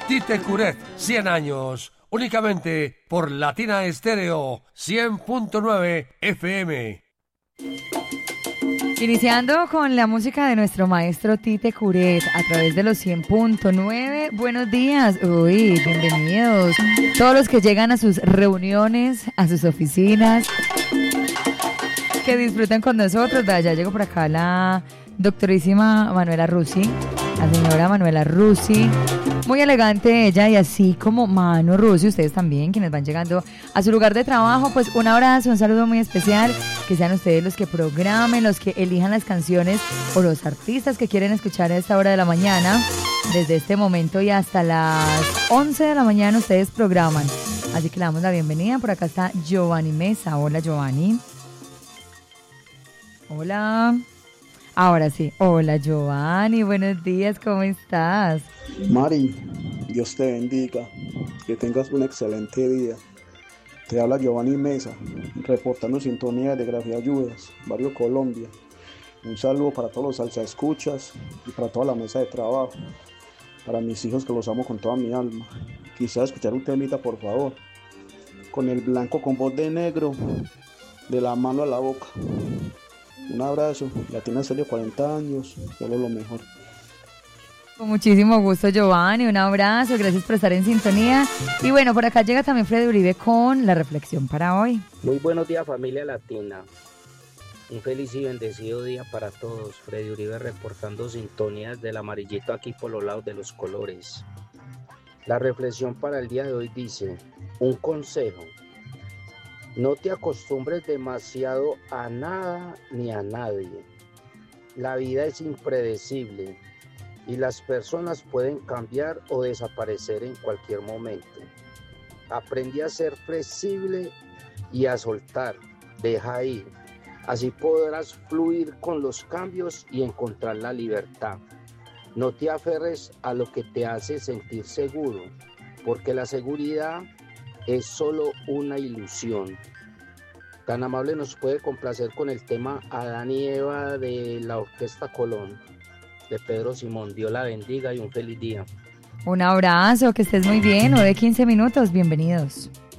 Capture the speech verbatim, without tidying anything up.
Tite Curet, cien años, únicamente por Latina Estéreo, cien punto nueve F M. Iniciando con la música de nuestro maestro Tite Curet a través de los cien punto nueve. Buenos días, uy, bienvenidos. Todos los que llegan a sus reuniones, a sus oficinas, que disfruten con nosotros. Ya llegó por acá la doctorísima Manuela Rusi, la señora Manuela Rusi. Muy elegante ella, y así como Manu Rusi, ustedes también, quienes van llegando a su lugar de trabajo, pues un abrazo, un saludo muy especial, que sean ustedes los que programen, los que elijan las canciones o los artistas que quieren escuchar a esta hora de la mañana. Desde este momento y hasta las once de la mañana ustedes programan, así que le damos la bienvenida. Por acá está Giovanni Mesa. Hola, Giovanni. Hola. Ahora sí. Hola, Giovanni. Buenos días. ¿Cómo estás? Mari, Dios te bendiga. Que tengas un excelente día. Te habla Giovanni Mesa, reportando sintonía de Grafía Ayudas, Barrio Colombia. Un saludo para todos los salsa escuchas y para toda la mesa de trabajo. Para mis hijos, que los amo con toda mi alma. Quisiera escuchar un temita, por favor. Con el blanco con voz de negro, de la mano a la boca. Un abrazo, Latina Estéreo cuarenta años, solo lo mejor. Con muchísimo gusto, Giovanni, un abrazo, gracias por estar en sintonía. Y bueno, por acá llega también Freddy Uribe con la reflexión para hoy. Muy buenos días, familia latina. Un feliz y bendecido día para todos. Freddy Uribe reportando sintonías del amarillito aquí por los lados de los colores. La reflexión para el día de hoy dice: un consejo. No te acostumbres demasiado a nada ni a nadie. La vida es impredecible y las personas pueden cambiar o desaparecer en cualquier momento. Aprende a ser flexible y a soltar, deja ir. Así podrás fluir con los cambios y encontrar la libertad. No te aferres a lo que te hace sentir seguro, porque la seguridad es solo una ilusión. Tan amable nos puede complacer con el tema Adán y Eva de la Orquesta Colón, de Pedro Simón. Dios la bendiga y un feliz día. Un abrazo, que estés muy bien. nueve quince minutos, bienvenidos.